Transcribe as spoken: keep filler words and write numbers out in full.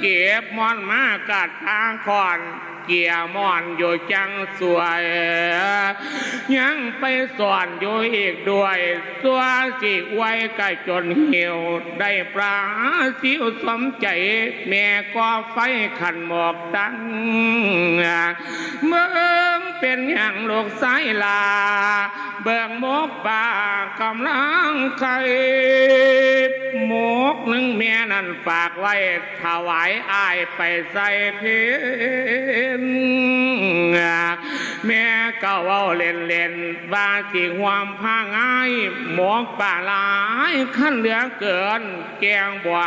เก็บมอนมากัดทางคอนเกี่ยมอนอยู่จังสวยยังไปสอนอยู่อีกด้วยตัวสิไว้ก็จนเหี่ยวได้ปลาสิวสมใจแม่ก็ไฟขันหมอกตั้งเมืองเป็นอย่างลูกสายลาเบิ่งมกป่ากำลังไข่หมกหนึ่งแม่นั่นฝากไว้ถวายอายไปใส่เพนแม่ก็เว้าเล่นเล่นว่าสิความพาง่ายหมกป่าหลายขั้นเหลือเกินแกงบัว